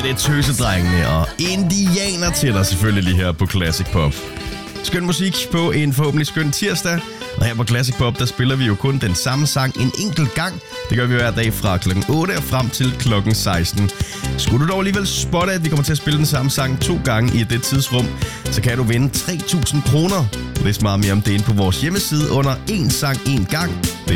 det er Tøsedrengene og Indianer til dig selvfølgelig lige her på Classic Pop. Skøn musik på en forhåbentlig skøn tirsdag. Og her på Classic Pop, der spiller vi jo kun den samme sang en enkelt gang. Det gør vi hver dag fra klokken 8 og frem til klokken 16. Skulle du dog alligevel spotte, at vi kommer til at spille den samme sang 2 gange i det tidsrum, så kan du vinde 3.000 kroner. Læs meget mere om det inde på vores hjemmeside under En sang en gang.